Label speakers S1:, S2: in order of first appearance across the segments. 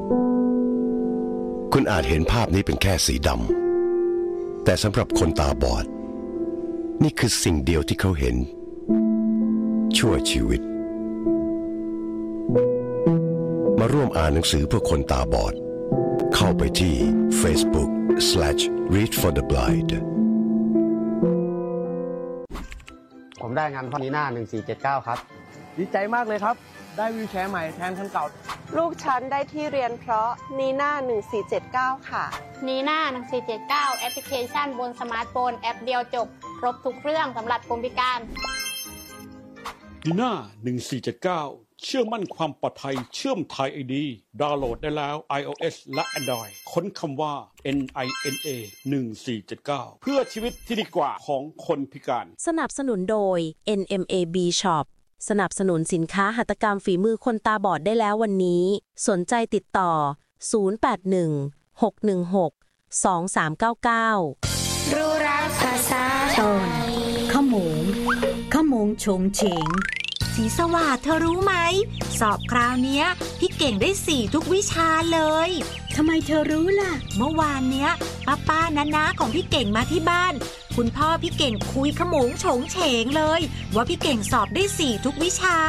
S1: คุณอาจเห็นภาพนี้เป็นแค่สีดำแต่สำหรับคนตาบอดนี่คือสิ่งเดียวที่เขาเห็นชั่วชีวิตมาร่วมอ่านหนังสือเพื่อคนตาบอดเข้าไปที่ Facebook/Read for the Blind
S2: ผมได้งานพ่อนีน่า1479ครับ
S3: ดีใจมากเลยครับได้วีลแชร์ใหม่แทนคันเก่า
S4: ลูกฉันได้ที่เรียนเพราะนีน่า1479ค่ะ
S5: นีน่า1479แอปพลิเคชันบนสมาร์ทโฟนแอปเดียวจบครบทุกเรื่องสำหรับคนพิการ
S6: นีน่า1479เชื่อมั่นความปลอดภัยเชื่อมไทย ID ดาวน์โหลดได้แล้ว iOS และ Android ค้นคำว่า NINA 1479เพื่อชีวิตที่ดีกว่าของคนพิการ
S7: สนับสนุนโดย NMAB Shop สนับสนุนสินค้าหัตถกรรมฝีมือคนตาบอดได้แล้ววันนี้สนใจติดต่อ0816162399
S8: รู้รักภาษาตนขโมงชงเฉงสีสว่างเธอรู้ไหมสอบคราวเนี้ยพี่เก่งได้4ทุกวิชาเลยทำไมเธอรู้ล่ะเมื่อวานเนี้ยป้าน้าของพี่เก่งมาที่บ้านคุณพ่อพี่เก่งคุยขโมงโฉงเฉงเลยว่าพี่เก่งสอบได้4ทุกวิชา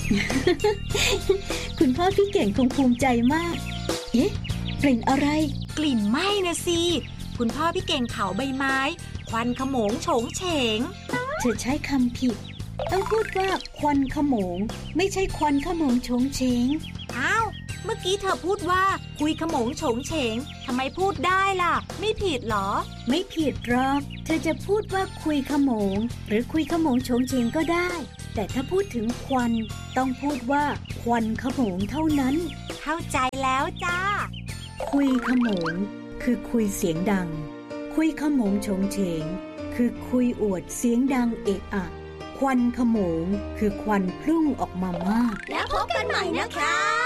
S9: คุณพ่อพี่เก่งคงภูมิใจมากเอ๊ะกลิ่นอะไร
S8: กลิ่นไหม้นะสิคุณพ่อพี่เก่งเผาใบไม้ควันขโมงโฉงเฉง
S9: เธอใช้คำผิดต้องพูดว่าควันขโมงไม่ใช่ควันขโมงโฉงเฉง
S8: อ้าวเมื่อกี้เธอพูดว่าคุยขโมงโฉงเฉงทำไมพูดได้ล่ะไม่ผิดหรอ
S9: ไม่ผิดหรอกเธอจะพูดว่าคุยขโมงหรือคุยขโมงโฉงเฉงก็ได้แต่ถ้าพูดถึงควันต้องพูดว่าควันขโมงเท่านั้น
S8: เข้าใจแล้วจ้า
S9: คุยขโมงคือคุยเสียงดังคุยขโมงโฉงเฉงคือคุยอวดเสียงดังเอะอะควันขโมงคือควันพุ่งออกมามาก
S8: แล้วพบกันใหม่นะครับ